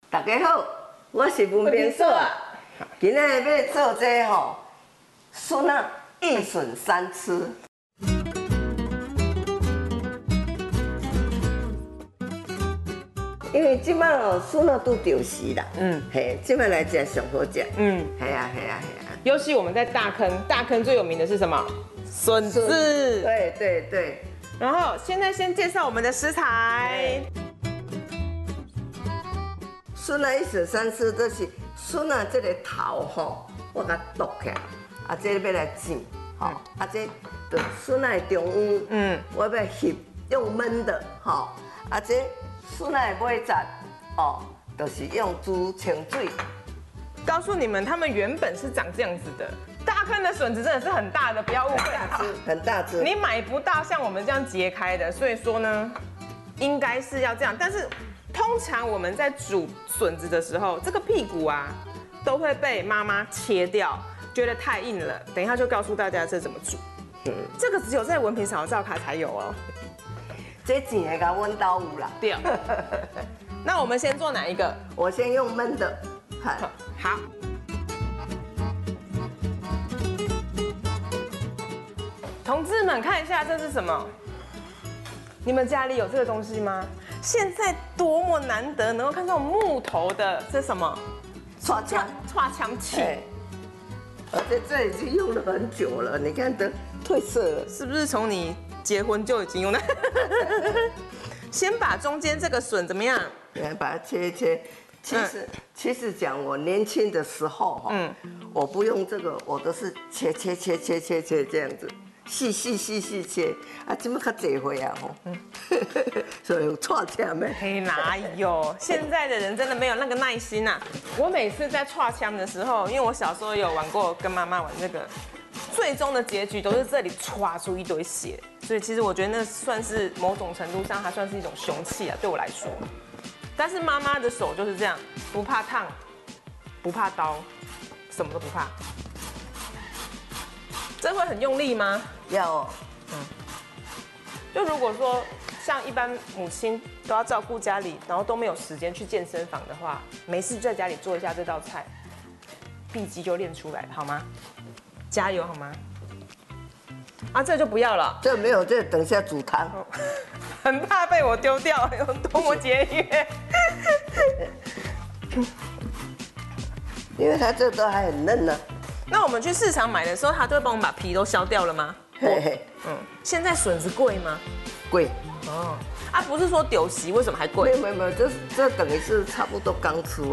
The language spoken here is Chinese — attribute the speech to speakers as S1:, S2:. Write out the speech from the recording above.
S1: 大家好，我是文明嫂啊。今日要做这吼，笋啊一笋三吃。因为即摆哦，笋啊拄着时啦，嘿，即摆来食上好食，系啊。
S2: 尤其我们在大坑最有名的是什么？笋子。
S1: 对。
S2: 然后现在先介绍我们的食材。
S1: 笋啊一笋三吃，就是笋啊这个头吼，我甲剁起来，啊这要来煎，吼，啊这就笋啊的中央，我要翕用焖的，吼，啊这笋啊的尾节，哦，就是用猪清水。
S2: 告诉你们，他们原本是长这样子的。大坑的笋子真的是很大的，不要误会。
S1: 很大只。你
S2: 买不到像我们这样截开的，所以说呢，应该是要这样。但是通常我们在煮笋子的时候，这个屁股啊都会被妈妈切掉，觉得太硬了。等一下就告诉大家这怎么煮。这个只有在文平嫂照卡才有哦。
S1: 这钱的甲阮兜有啦。
S2: 对。那我们先做哪一个？
S1: 我先用焖的。
S2: 好。同志们，看一下这是什么？你们家里有这个东西吗？现在多么难得能够看到木头的，这是什么？
S1: 刷
S2: 枪器。
S1: 而且这已经用了很久了，你看都褪色了，
S2: 是不是从你结婚就已经用了？先把中间这个笋怎么样？
S1: 来把它切一切。其实讲我年轻的时候哈，我不用这个，我都是切这样子。细切，啊，怎么较济岁啊吼？所以有错枪的。
S2: 嘿，哪有？现在的人真的没有那个耐心呐。我每次在串枪的时候，因为我小时候有玩过，跟妈妈玩这个，最终的结局都是这里歘出一堆血，所以其实我觉得那算是某种程度上，它算是一种凶器啊，对我来说。但是妈妈的手就是这样，不怕烫，不怕刀，什么都不怕。这会很用力吗？
S1: 要哦，
S2: 就如果说像一般母亲都要照顾家里，然后都没有时间去健身房的话，没事就在家里做一下这道菜，臂肌就练出来了，好吗？加油好吗？啊，这就不要了，
S1: 这没有，这等一下煮汤。
S2: 很怕被我丢掉，有多么节约。
S1: 因为它这都还很嫩呢。
S2: 那我们去市场买的时候，他就会帮我们把皮都削掉了吗？现在笋子贵吗？
S1: 贵。
S2: 啊，不是说丢席，为什么还贵？
S1: 没有，这等于是差不多刚出。